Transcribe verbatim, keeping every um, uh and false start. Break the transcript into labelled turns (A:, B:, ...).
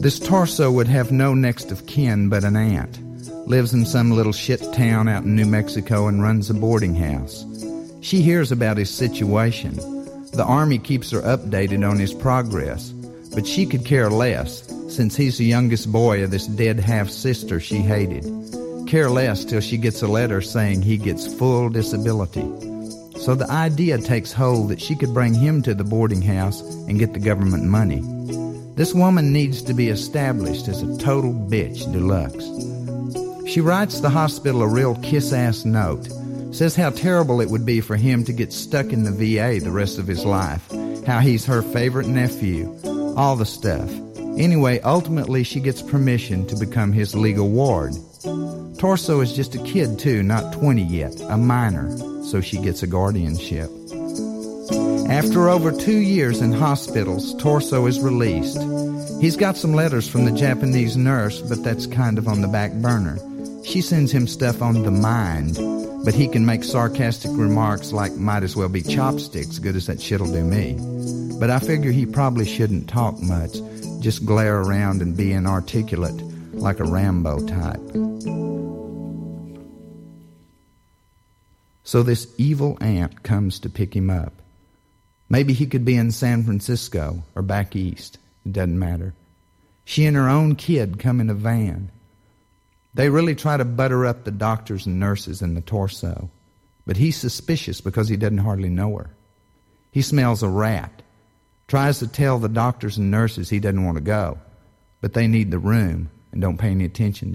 A: This Torso would have no next of kin but an aunt. Lives in some little shit town out in New Mexico and runs a boarding house. She hears about his situation. The Army keeps her updated on his progress, but she could care less, since he's the youngest boy of this dead half-sister she hated. Care less till she gets a letter saying he gets full disability. So the idea takes hold that she could bring him to the boarding house and get the government money. This woman needs to be established as a total bitch deluxe. She writes the hospital a real kiss-ass note. Says how terrible it would be for him to get stuck in the V A the rest of his life. How he's her favorite nephew. All the stuff. Anyway, ultimately she gets permission to become his legal ward. Torso is just a kid too, not twenty yet, a minor, so she gets a guardianship. After over two years in hospitals, Torso is released. He's got some letters from the Japanese nurse, but that's kind of on the back burner. She sends him stuff on the mind, but he can make sarcastic remarks like, might as well be chopsticks, good as that shit'll do me. But I figure he probably shouldn't talk much, just glare around and be inarticulate, like a Rambo type. So this evil aunt comes to pick him up. Maybe he could be in San Francisco or back east. It doesn't matter. She and her own kid come in a van. They really try to butter up the doctors and nurses in the Torso, but he's suspicious because he doesn't hardly know her. He smells a rat, tries to tell the doctors and nurses he doesn't want to go, but they need the room and don't pay any attention to